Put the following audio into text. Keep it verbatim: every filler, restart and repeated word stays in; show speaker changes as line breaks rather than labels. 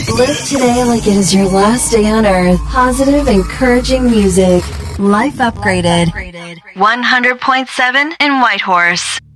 Live today like it is your last day on Earth. Positive, encouraging music. Life Upgraded. one hundred point seven in Whitehorse.